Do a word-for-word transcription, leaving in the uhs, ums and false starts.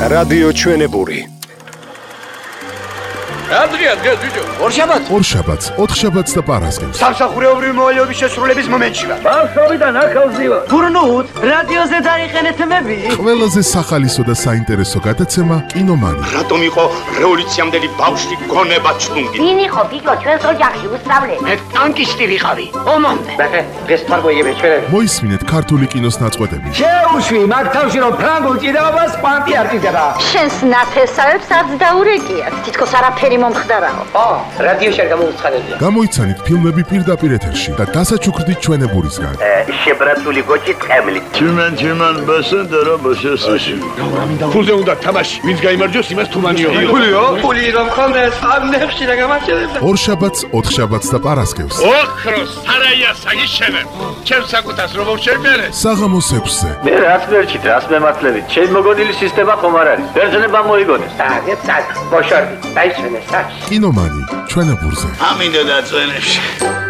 რადიო ჩვენებური. Adria, Adria, ბიჭო. ორშაბათს. ორშაბათს, ოთხშაბათს და პარასკევს. სამსახურეობრივი მოვალეობის შესრულების მომენტში ვარ. ბავშვობიდან ახალზეა. გურნუთ, რადიოზე დაიყენეთ მები. ყველაზე სახალისო და საინტერესო გადაცემა კინომანი. რატომ იყო რევოლუციამდელი ბავშვი გონება ჩლუნგი? ვინ იყო ბიჭო ჩვენს ოჯახში უსწავლე? მე ტანკისტი ვიყავი. ომამდე. ბახე, დღეს თვარგოიები ჩვენები. მოისმინეთ ქართული კინოს ნაწყვეტები. შეუშვი, მაგ თავში რომ ფრანგულ ჭიდაობას პანტი არ ჭიდება. შენს ნათესავებს არც დაურეკიათ. თითქოს არაფერი მომხდარაო. ო, რადიოში არ გამოუცხადებია. გამოიცანით ფილმები პირდაპირ ეთერში და დასაჩუქრდით ჩვენებურისგან. შებრაცული გოჭი ტყემლი. Чиман, чиман, басენდა რა ბაშესაში. ფულზე უნდა თამაში, ვინც გაიმარჯვოს, იმას თუმანიო. ფულიო? ფული რომ ხონდეს, ამ ნებში რა გამარჯვებდა. ორშაბათს, ოთხშაბათს და პარასკევს. ოქროს სარაია საგიშენე. ჩემს საკუთას რომ შევმერე. საღამოს ექვსზე. მე რაც მერჩით, რაც მემართლებით. ჩემ მოგონილი სისტემა ხომ არ არის. ბერძნება მოიგონეს. აგეთ სად, ბოშორდი, დაიშვენე სად. კინომანი ჩვენებურზე. ამინდა დაწვენებში.